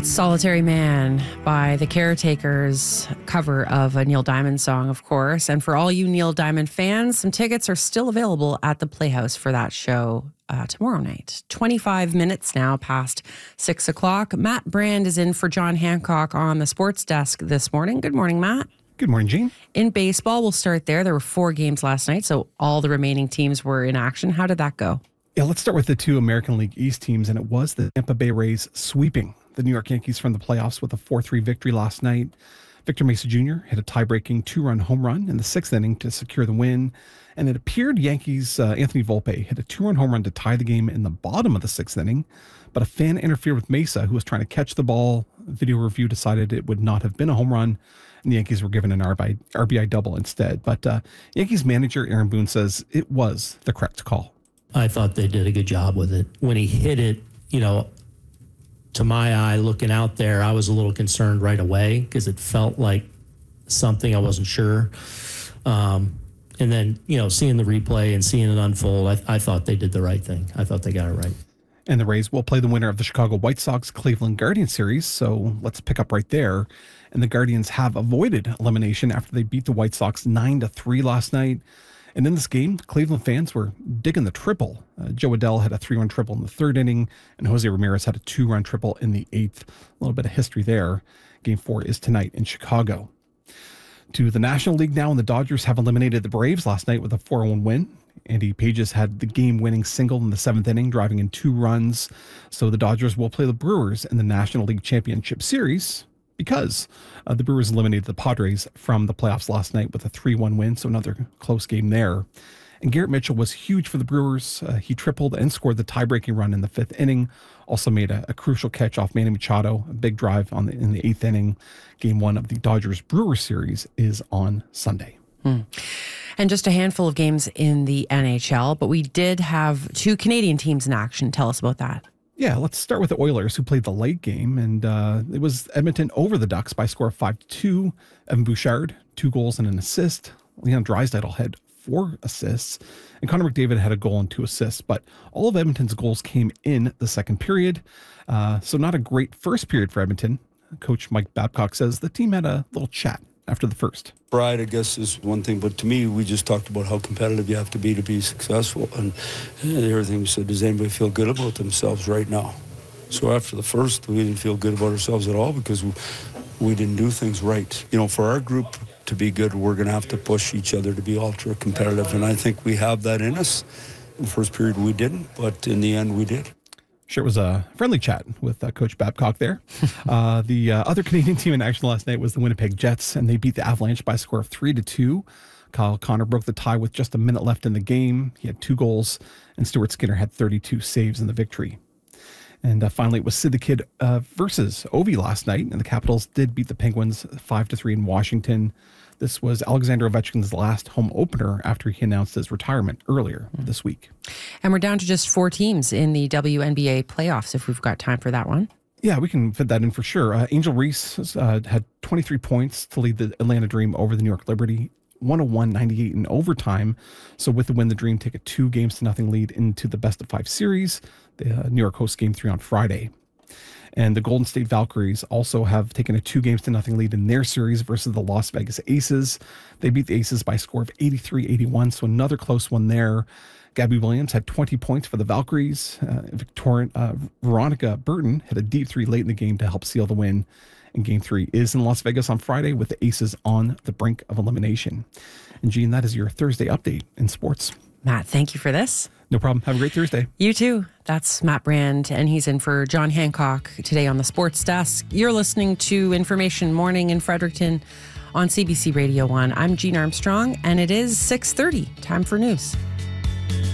That's Solitary Man by The Caretakers, cover of a Neil Diamond song, of course. And for all you Neil Diamond fans, some tickets are still available at the Playhouse for that show tomorrow night. 25 minutes now past 6 o'clock. Matt Brand is in for John Hancock on the sports desk this morning. Good morning, Matt. Good morning, Jean. In baseball, we'll start there. There were 4 games last night, so all the remaining teams were in action. How did that go? Yeah, let's start with the 2 American League East teams, and it was the Tampa Bay Rays sweeping the New York Yankees from the playoffs with a 4-3 victory last night. Victor Mesa Jr. hit a tie-breaking 2-run home run in the 6th inning to secure the win, and it appeared Yankees' Anthony Volpe hit a 2-run home run to tie the game in the bottom of the 6th inning, but a fan interfered with Mesa, who was trying to catch the ball. Video review decided it would not have been a home run, and the Yankees were given an RBI double instead. But Yankees manager Aaron Boone says it was the correct call. I thought they did a good job with it. When he hit it, to my eye, looking out there, I was a little concerned right away because it felt like something I wasn't sure. And then, seeing the replay and seeing it unfold, I thought they did the right thing. I thought they got it right. And the Rays will play the winner of the Chicago White Sox-Cleveland Guardians series, so let's pick up right there. And the Guardians have avoided elimination after they beat the White Sox 9-3 last night. And in this game, Cleveland fans were digging the triple. Joe Adell had a 3-run triple in the 3rd inning, and Jose Ramirez had a 2-run triple in the 8th. A little bit of history there. Game 4 is tonight in Chicago. To the National League now, and the Dodgers have eliminated the Braves last night with a 4-1 win. Andy Pages had the game-winning single in the 7th inning, driving in 2 runs. So the Dodgers will play the Brewers in the National League Championship Series, because the Brewers eliminated the Padres from the playoffs last night with a 3-1 win, so another close game there. And Garrett Mitchell was huge for the Brewers. He tripled and scored the tie-breaking run in the 5th inning, also made a crucial catch off Manny Machado, a big drive in the 8th inning. Game 1 of the Dodgers-Brewers series is on Sunday. And just a handful of games in the NHL, but we did have 2 Canadian teams in action. Tell us about that. Yeah, let's start with the Oilers, who played the late game, and it was Edmonton over the Ducks by a score of 5-2. Evan Bouchard, 2 goals and an assist. Leon Draisaitl had 4 assists, and Connor McDavid had a goal and 2 assists, but all of Edmonton's goals came in the second period, so not a great first period for Edmonton. Coach Mike Babcock says the team had a little chat after the first. Pride, I guess, is one thing, but to me, we just talked about how competitive you have to be successful, and everything we said, does anybody feel good about themselves right now? So after the first, we didn't feel good about ourselves at all because we didn't do things right. For our group to be good, we're going to have to push each other to be ultra competitive, and I think we have that in us. In the first period, we didn't, but in the end, we did. Sure, it was a friendly chat with Coach Babcock there. The other Canadian team in action last night was the Winnipeg Jets, and they beat the Avalanche by a score of 3-2. Kyle Connor broke the tie with just a minute left in the game. He had 2 goals, and Stuart Skinner had 32 saves in the victory. And finally, it was Sid the Kid versus Ovi last night, and the Capitals did beat the Penguins 5-3 in Washington. This was Alexander Ovechkin's last home opener after he announced his retirement earlier this week. And we're down to just 4 teams in the WNBA playoffs, if we've got time for that one. Yeah, we can fit that in for sure. Angel Reese had 23 points to lead the Atlanta Dream over the New York Liberty, 101-98 in overtime. So with the win, the Dream take a 2-0 lead into the best-of-5 series. The New York hosts Game 3 on Friday. And the Golden State Valkyries also have taken a 2-0 lead in their series versus the Las Vegas Aces. They beat the Aces by a score of 83-81, so another close one there. Gabby Williams had 20 points for the Valkyries. Veronica Burton hit a deep 3 late in the game to help seal the win. And Game 3 is in Las Vegas on Friday with the Aces on the brink of elimination. And Jean, that is your Thursday update in sports. Matt, thank you for this. No problem. Have a great Thursday. You too. That's Matt Brand, and he's in for John Hancock today on the sports desk. You're listening to Information Morning in Fredericton on CBC Radio 1. I'm Jean Armstrong, and it is 6:30. Time for news.